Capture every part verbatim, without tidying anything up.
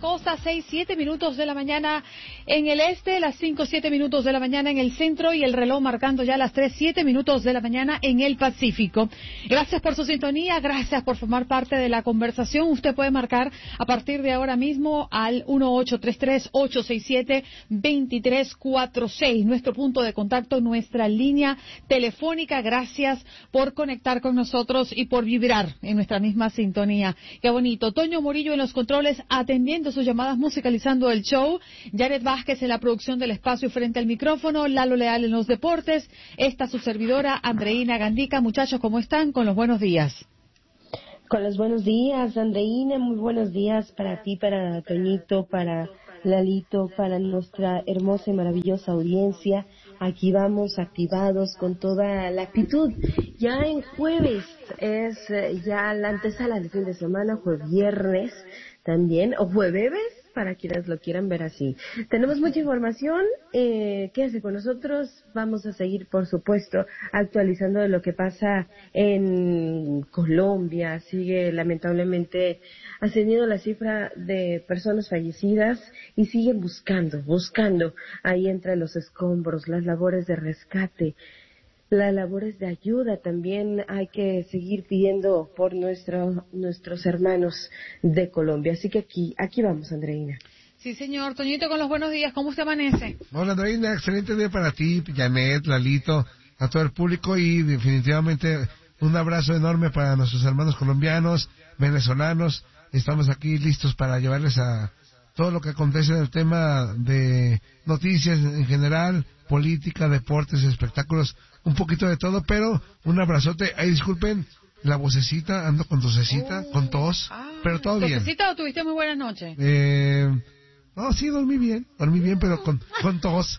costa, seis, siete minutos de la mañana en el este, las cinco, siete minutos de la mañana en el centro y el reloj marcando ya las tres, siete minutos de la mañana en el Pacífico. Gracias por su sintonía, gracias por formar parte de la conversación. Usted puede marcar a partir de ahora mismo al uno ocho tres tres, ocho seis siete, dos tres cuatro seis, nuestro punto de contacto, nuestra línea telefónica. Gracias por conectar con nosotros y por vibrar en nuestra misma sintonía. Qué bonito. Toño Murillo en los controles atendiendo sus llamadas, musicalizando el show. Jared Vázquez en la producción del espacio frente al micrófono. Lalo Leal en los deportes. Esta su servidora, Andreina Gandica. Muchachos, ¿cómo están? Con los buenos días. Con los buenos días, Andreina. Muy buenos días para ti, para Toñito, para Lalito, para nuestra hermosa y maravillosa audiencia. Aquí vamos activados con toda la actitud. Ya en jueves es eh, ya la antesala del fin de semana, fue viernes también, o jueves, para quienes lo quieran ver así. Tenemos mucha información, eh, quédese con nosotros, vamos a seguir, por supuesto, actualizando de lo que pasa en Colombia. Sigue lamentablemente ascendiendo la cifra de personas fallecidas y siguen buscando, buscando ahí entre los escombros, las labores de rescate, las labores de ayuda. También hay que seguir pidiendo por nuestro, nuestros hermanos de Colombia. Así que aquí, aquí vamos, Andreina. Sí, señor. Toñito, con los buenos días, ¿cómo usted amanece? Hola, Andreina, excelente día para ti, Janet, Lalito, a todo el público y definitivamente un abrazo enorme para nuestros hermanos colombianos, venezolanos. Estamos aquí listos para llevarles a todo lo que acontece en el tema de noticias en general, política, deportes, espectáculos, un poquito de todo, pero un abrazote. Ay, disculpen la vocecita, ando con tosecita, oh, con tos, ah, pero todo bien. ¿Tosecita o tuviste muy buenas noches? Eh, no, sí, dormí bien, dormí bien, pero con, con tos.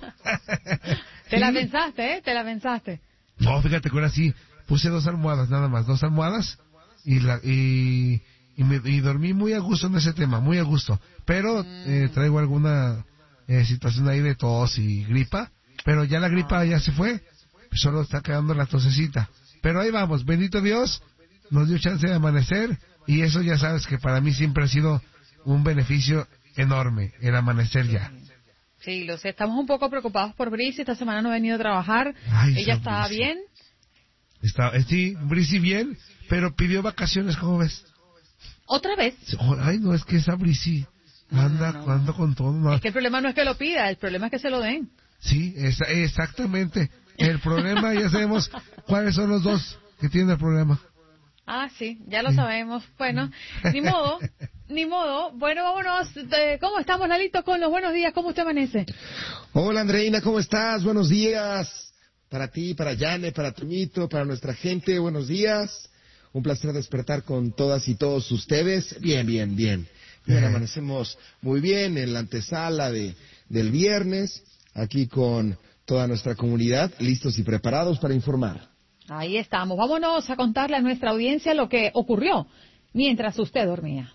Te la pensaste, ¿eh? Te la pensaste. No, fíjate que ahora sí, puse dos almohadas, nada más, dos almohadas, y la, y, y, me, y dormí muy a gusto en ese tema, muy a gusto, pero mm. eh, traigo alguna eh, situación ahí de tos y gripa, pero ya la gripa ya se fue, solo está quedando la tosecita, pero ahí vamos, bendito Dios, nos dio chance de amanecer, y eso ya sabes que para mí siempre ha sido un beneficio enorme, el amanecer ya. Sí, lo sé, estamos un poco preocupados por Brice, esta semana no ha venido a trabajar. Ay, ella estaba Brice. bien. Está, sí, Brice bien, pero pidió vacaciones, ¿cómo ves? ¿Otra vez? Ay, no, es que esa Brice anda, no, no, no. anda con todo. No. Es que el problema no es que lo pida, el problema es que se lo den. Sí, es, exactamente. El problema, ya sabemos cuáles son los dos que tienen el problema. Ah, sí, ya lo sí. sabemos. Bueno, ni modo, ni modo. Bueno, vámonos. ¿Cómo estamos, Lalito, con los buenos días? ¿Cómo usted amanece? Hola, Andreina, ¿cómo estás? Buenos días. Para ti, para Yane, para Toñito, para nuestra gente, buenos días. Un placer despertar con todas y todos ustedes. Bien, bien, bien. Bien, amanecemos muy bien en la antesala de, del viernes, aquí con toda nuestra comunidad, listos y preparados para informar. Ahí estamos. Vámonos a contarle a nuestra audiencia lo que ocurrió mientras usted dormía.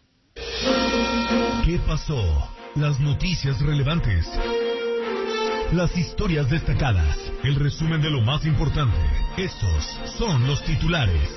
¿Qué pasó? Las noticias relevantes. Las historias destacadas. El resumen de lo más importante. Estos son los titulares.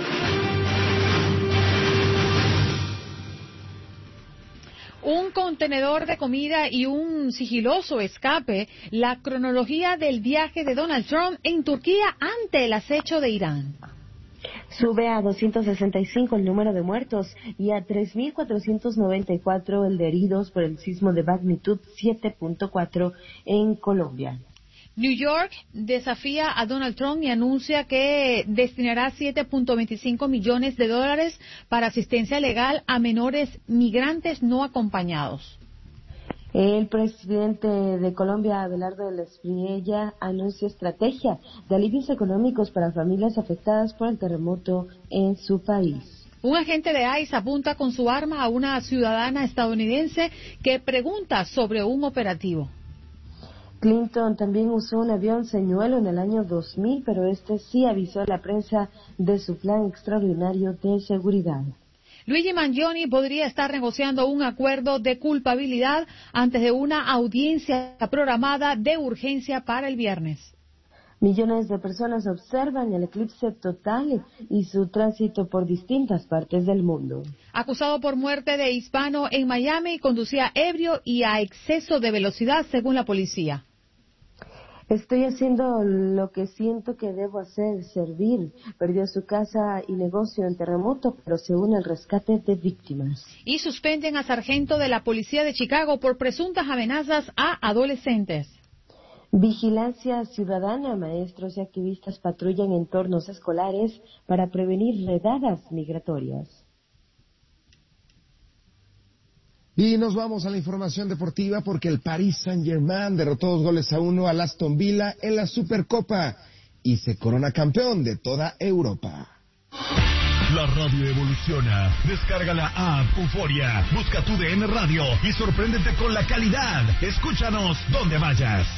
Un contenedor de comida y un sigiloso escape, la cronología del viaje de Donald Trump en Turquía ante el acecho de Irán. Sube a doscientos sesenta y cinco el número de muertos y a tres mil cuatrocientos noventa y cuatro el de heridos por el sismo de magnitud siete punto cuatro en Colombia. New York desafía a Donald Trump y anuncia que destinará siete punto veinticinco millones de dólares para asistencia legal a menores migrantes no acompañados. El presidente de Colombia, Abelardo de la Espriella, anuncia estrategia de alivios económicos para familias afectadas por el terremoto en su país. Un agente de ICE apunta con su arma a una ciudadana estadounidense que pregunta sobre un operativo. Clinton también usó un avión señuelo en el año dos mil, pero este sí avisó a la prensa de su plan extraordinario de seguridad. Luigi Mangione podría estar negociando un acuerdo de culpabilidad antes de una audiencia programada de urgencia para el viernes. Millones de personas observan el eclipse total y su tránsito por distintas partes del mundo. Acusado por muerte de hispano en Miami, conducía ebrio y a exceso de velocidad, según la policía. Estoy haciendo lo que siento que debo hacer, servir. Perdió su casa y negocio en terremoto, pero se une al rescate de víctimas. Y suspenden a sargento de la policía de Chicago por presuntas amenazas a adolescentes. Vigilancia ciudadana, maestros y activistas patrullan entornos escolares para prevenir redadas migratorias. Y nos vamos a la información deportiva porque el Paris Saint-Germain derrotó dos goles a uno al Aston Villa en la Supercopa y se corona campeón de toda Europa. La radio evoluciona. Descarga la app Euforia, busca tu D N Radio y sorpréndete con la calidad. Escúchanos donde vayas.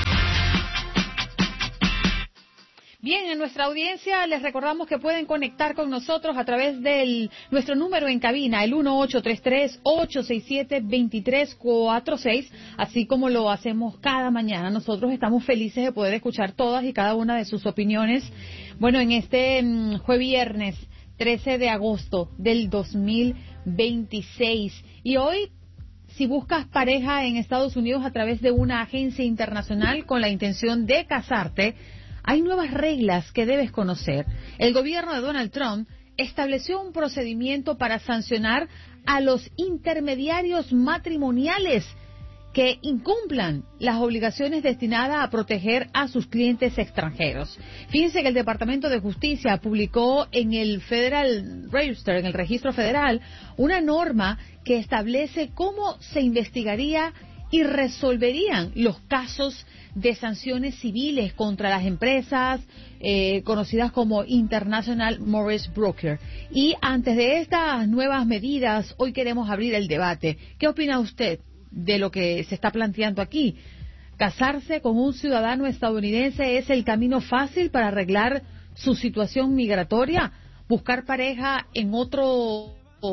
Bien, en nuestra audiencia les recordamos que pueden conectar con nosotros a través de nuestro número en cabina, el uno ocho tres tres, ocho seis siete, dos tres cuatro seis, así como lo hacemos cada mañana. Nosotros estamos felices de poder escuchar todas y cada una de sus opiniones. Bueno, en este um, jueves viernes trece de agosto del dos mil veintiséis, y hoy, si buscas pareja en Estados Unidos a través de una agencia internacional con la intención de casarte, hay nuevas reglas que debes conocer. El gobierno de Donald Trump estableció un procedimiento para sancionar a los intermediarios matrimoniales que incumplan las obligaciones destinadas a proteger a sus clientes extranjeros. Fíjense que el Departamento de Justicia publicó en el Federal Register, en el Registro Federal, una norma que establece cómo se investigaría y resolverían los casos de sanciones civiles contra las empresas eh, conocidas como International Mortgage Broker. Y antes de estas nuevas medidas, hoy queremos abrir el debate. ¿Qué opina usted de lo que se está planteando aquí? ¿Casarse con un ciudadano estadounidense es el camino fácil para arreglar su situación migratoria? ¿Buscar pareja en otro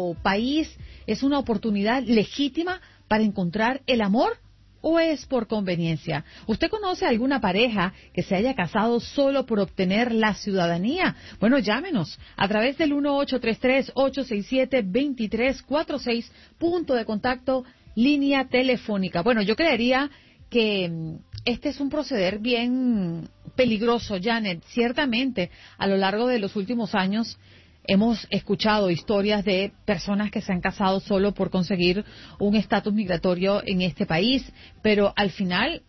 país es una oportunidad legítima para encontrar el amor o es por conveniencia? ¿Usted conoce alguna pareja que se haya casado solo por obtener la ciudadanía? Bueno, llámenos a través del uno ocho tres tres, ocho seis siete, dos tres cuatro seis, punto de contacto, línea telefónica. Bueno, yo creería que este es un proceder bien peligroso, Janet. Ciertamente, a lo largo de los últimos años hemos escuchado historias de personas que se han casado solo por conseguir un estatus migratorio en este país, pero al final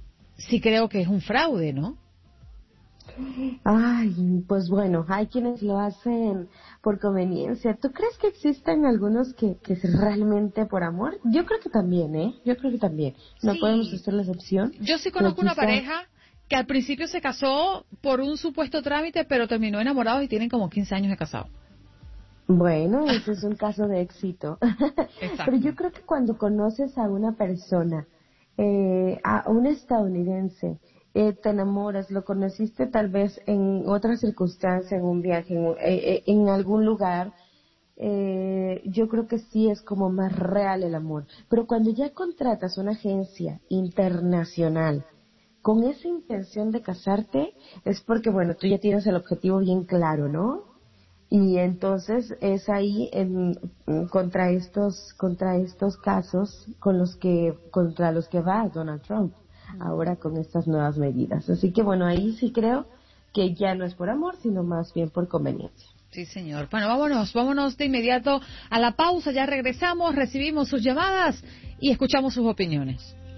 sí creo que es un fraude, ¿no? Ay, pues bueno, hay quienes lo hacen por conveniencia. ¿Tú crees que existen algunos que, que es realmente por amor? Yo creo que también, ¿eh? Yo creo que también. No Sí. podemos hacer la excepción. Yo sí conozco una quizá... pareja que al principio se casó por un supuesto trámite, pero terminó enamorados y tienen como quince años de casado. Bueno, ese es un caso de éxito. Exacto. Pero yo creo que cuando conoces a una persona, eh, a un estadounidense, eh, te enamoras, lo conociste tal vez en otra circunstancia, en un viaje, en, eh, en algún lugar, eh, yo creo que sí es como más real el amor. Pero cuando ya contratas una agencia internacional con esa intención de casarte, es porque, bueno, tú ya tienes el objetivo bien claro, ¿no? Y entonces es ahí en, contra estos contra estos casos con los que contra los que va Donald Trump ahora con estas nuevas medidas. Así que bueno, ahí sí creo que ya no es por amor, sino más bien por conveniencia. Sí, señor. Bueno, vámonos, vámonos de inmediato a la pausa. Ya regresamos, recibimos sus llamadas y escuchamos sus opiniones.